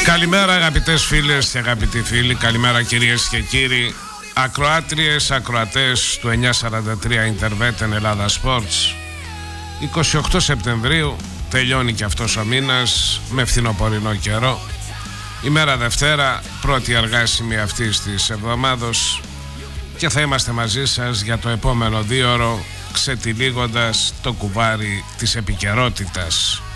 Καλημέρα αγαπητές φίλες και αγαπητοί φίλοι, καλημέρα κυρίες και κύριοι, ακροάτριες, ακροατές του 943 Interveten Ελλάδα Sports. 28 Σεπτεμβρίου τελειώνει και αυτός ο μήνας με φθινοπορεινό καιρό. Ημέρα Δευτέρα, πρώτη εργάσιμη αυτής της εβδομάδος, και θα είμαστε μαζί σας για το επόμενο 2ωρο, ξετυλίγοντας το κουβάρι της επικαιρότητας.